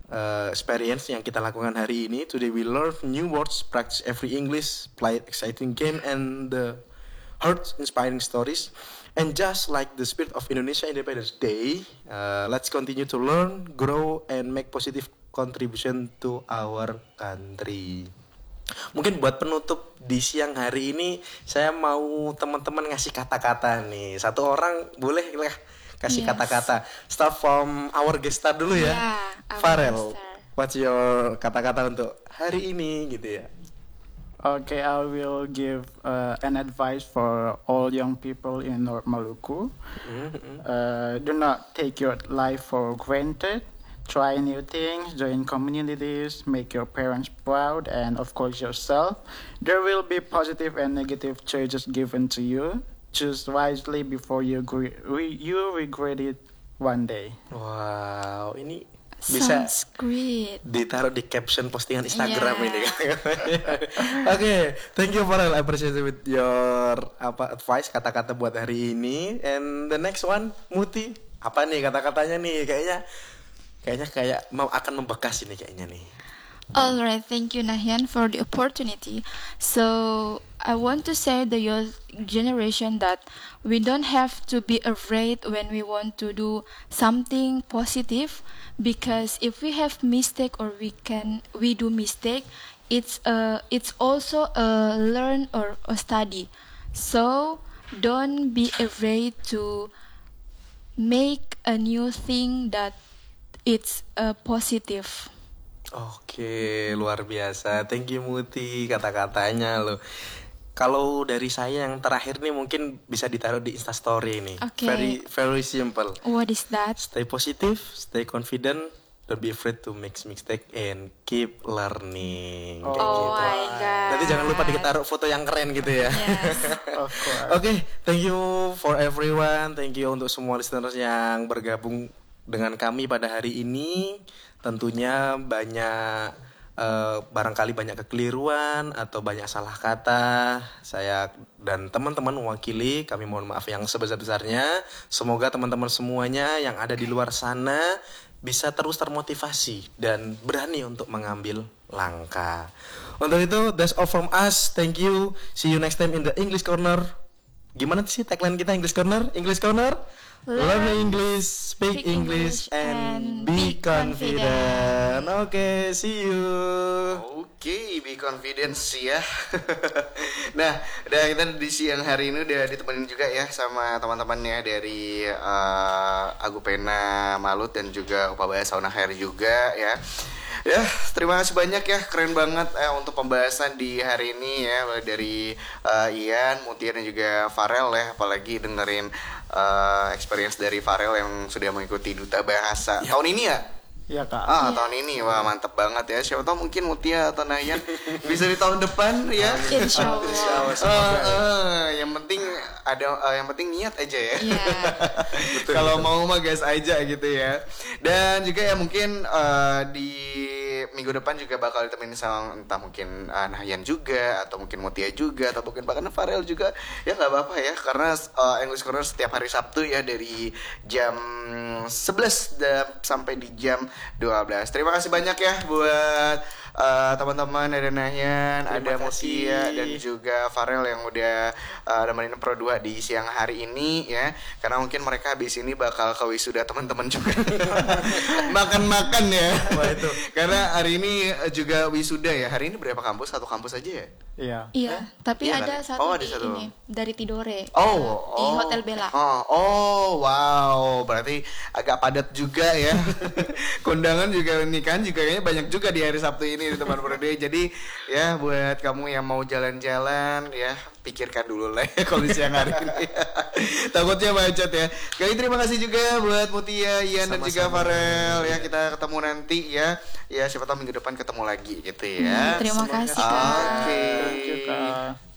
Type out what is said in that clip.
experience yang kita lakukan hari ini. Today we learn new words, practice every English, play exciting game, and heard inspiring stories. And just like the spirit of Indonesia Independence Day, let's continue to learn, grow, and make positive contribution to our country. Mungkin buat penutup di siang hari ini, saya mau teman-teman ngasih kata-kata nih. Satu orang boleh lah kasih kata-kata. Start from our guest star dulu ya. Farel, what's your kata-kata untuk hari ini gitu ya? Okay, I will give an advice for all young people in North Maluku. Do not take your life for granted. Try new things, join communities, make your parents proud, and of course yourself. There will be positive and negative choices given to you. Choose wisely before you regret it one day. Wow, ini bisa ditaruh di caption postingan Instagram ini. Okay, thank you Farel. I appreciate with your advice, kata-kata buat hari ini. And the next one, Muti, apa nih kata-katanya nih? Kayaknya mau akan membekas ini kayaknya nih. Alright, thank you Nahyan for the opportunity. So I want to say the youth generation that we don't have to be afraid when we want to do something positive, because if we have mistake or we do mistake, it's also a learn or a study. So don't be afraid to make a new thing that it's positive. Oke, luar biasa. Thank you Muti kata-katanya loh. Kalau dari saya yang terakhir nih mungkin bisa ditaruh di Instastory ini. Okay. Very simple. What is that? Stay positive, stay confident, don't be afraid to make mistake and keep learning. Oh gitu. my god. Nanti jangan lupa ditaruh foto yang keren gitu ya. Yes. Oke, thank you for everyone. Thank you untuk semua listeners yang bergabung dengan kami pada hari ini. Tentunya barangkali banyak kekeliruan atau banyak salah kata. Saya dan teman-teman mewakili, kami mohon maaf yang sebesar-besarnya. Semoga teman-teman semuanya yang ada di luar sana bisa terus termotivasi dan berani untuk mengambil langkah. Untuk itu, that's all from us. Thank you. See you next time in the English Corner. Gimana sih tagline kita English Corner? English Corner? Learn English, speak English, and be confident. Oke, see you. Oke, be confident sih ya. Nah, kita di siang hari ini udah ditemenin juga ya sama teman-temannya dari Agupena Malut dan juga Upabaya Sauna Hair juga ya. Ya, terima kasih banyak ya, keren banget untuk pembahasan di hari ini ya, dari Ian, Mutia dan juga Farel ya, apalagi dengerin experience dari Farel yang sudah mengikuti Duta Bahasa tahun ini ya. Iya Kak. Tahun ini wah mantep banget ya. Siapa tahu mungkin Mutia atau Nahyan bisa di tahun depan ya. Insya Allah. Yang penting yang penting niat aja ya. Yeah. Kalau mau mah gas aja gitu ya. Dan juga ya mungkin di minggu depan juga bakal ditemenin sama entah mungkin Nahyan juga atau mungkin Mutia juga atau mungkin bahkan Farel juga. Ya nggak apa-apa ya, karena English Corner setiap hari Sabtu ya dari jam 11 sampai di jam 12. Terima kasih banyak ya buat teman-teman, ada Nahyan, ada Mutia dan juga Farel yang udah nemenin Pro 2 di siang hari ini ya. Karena mungkin mereka habis ini bakal ke wisuda teman-teman juga. Makan-makan ya. Wah itu. Karena hari ini juga wisuda ya. Hari ini berapa kampus? Satu kampus aja ya? Iya, tapi iya ada kan? satu Ada di satu. ini dari Tidore. Di Hotel Bella. Wow, berarti agak padat juga ya. Kondangan juga, nikahan juga kayaknya banyak juga di hari Sabtu ini di teman Brodoi. Jadi ya buat kamu yang mau jalan-jalan ya, pikirkan dulu lah ya kalau di siang hari ini. Takutnya macet ya. Sekali terima kasih juga buat Mutia, Ian dan juga Farel ya. Kita ketemu nanti ya. Ya siapa tahu minggu depan ketemu lagi gitu ya. Terima kasih Kak. Oke. Thank you Kak.